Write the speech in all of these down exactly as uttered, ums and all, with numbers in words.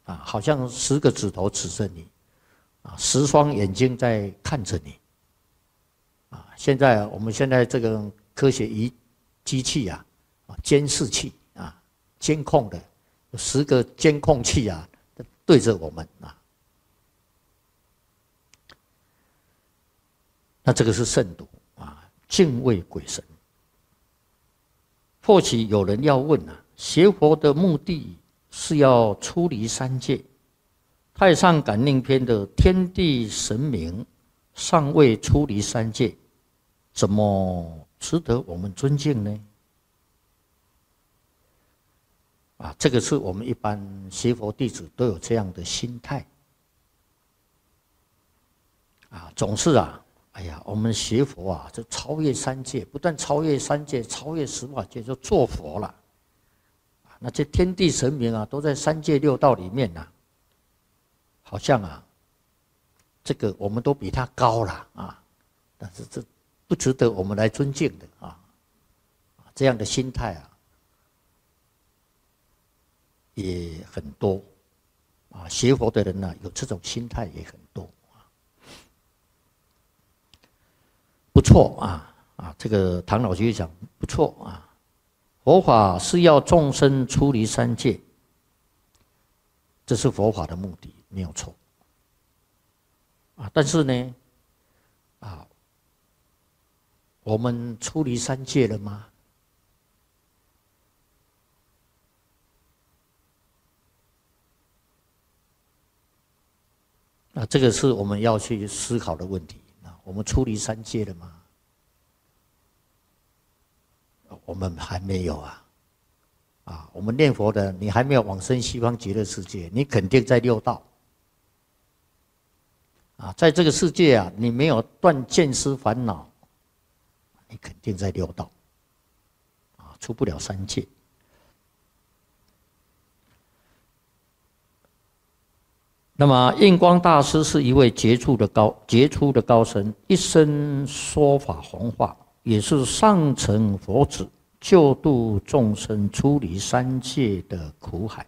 啊，好像十个指头指着你，啊，十双眼睛在看着你，啊，现在我们现在这个科学仪机器啊，啊，监视器啊，监控的有十个监控器啊，对着我们啊，那这个是慎独啊，敬畏鬼神。或许有人要问啊，学佛的目的是要出离三界，《太上感应篇》的天地神明尚未出离三界，怎么值得我们尊敬呢？啊，这个是我们一般学佛弟子都有这样的心态。啊，总是啊，哎呀，我们学佛啊，就超越三界，不但超越三界，超越十法界，就做佛了。那这天地神明啊，都在三界六道里面呐、啊，好像啊，这个我们都比他高了啊，但是这不值得我们来尊敬的啊，这样的心态啊，也很多啊，学佛的人呢、啊，有这种心态也很多啊，不错啊啊，这个唐老居士讲不错啊。佛法是要众生出离三界，这是佛法的目的，没有错。啊，但是呢，啊，我们出离三界了吗？啊，这个是我们要去思考的问题。啊，我们出离三界了吗？我们还没有啊，啊，我们念佛的，你还没有往生西方极乐世界，你肯定在六道。啊，在这个世界啊，你没有断见思烦恼，你肯定在六道，啊，出不了三界。那么印光大师是一位杰出的高杰出的高僧，一生说法弘化，也是上乘佛子，救度众生出离三界的苦海。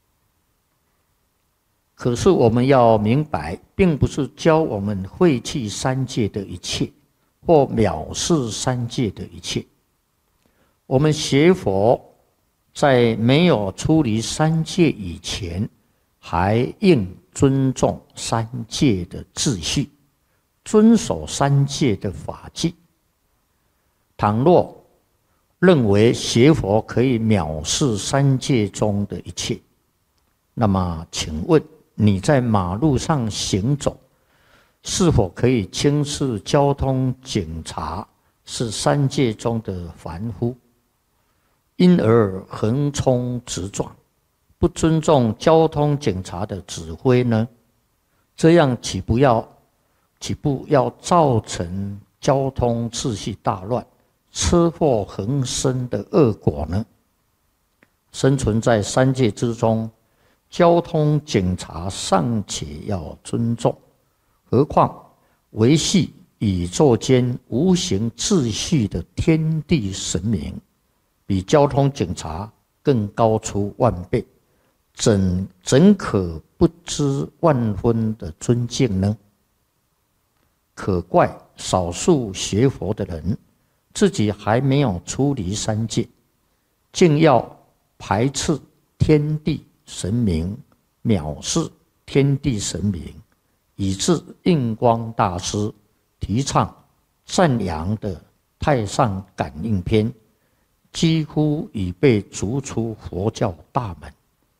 可是我们要明白，并不是教我们废弃三界的一切，或藐视三界的一切。我们学佛，在没有出离三界以前，还应尊重三界的秩序，遵守三界的法纪。倘若认为学佛可以藐视三界中的一切，那么请问你在马路上行走，是否可以轻视交通警察是三界中的凡夫，因而横冲直撞，不尊重交通警察的指挥呢？这样岂不要岂不要造成交通秩序大乱、车祸横生的恶果呢？生存在三界之中，交通警察尚且要尊重，何况维系宇宙间无形秩序的天地神明，比交通警察更高出万倍，怎怎可不知万分的尊敬呢？可怪少数学佛的人，自己还没有出离三界，竟要排斥天地神明，藐视天地神明，以致印光大师提倡赞扬的《太上感应篇》几乎已被逐出佛教大门。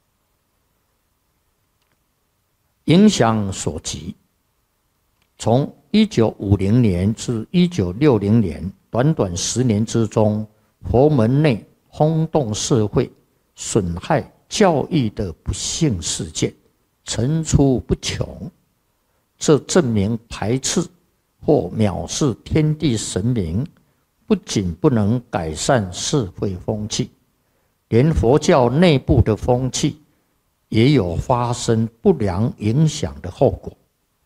影响所及，从一九五零年至一九六零年短短十年之中，佛门内轰动社会、损害教义的不幸事件层出不穷，这证明排斥或藐视天地神明，不仅不能改善社会风气，连佛教内部的风气也有发生不良影响的后果。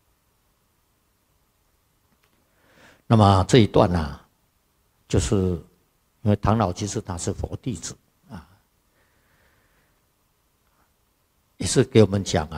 那么这一段呢、啊，就是因为唐老居士他是佛弟子啊， 也是给我们讲啊，